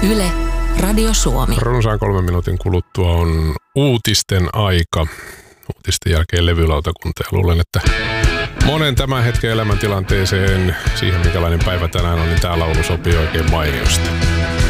Yle, Radio Suomi. Runsaan 3 minuutin kuluttua on uutisten aika. Uutisten jälkeen levylautakunta ja luulen, että monen tämän hetken elämäntilanteeseen, siihen minkälainen päivä tänään on, niin tää laulu sopii oikein mainiosti.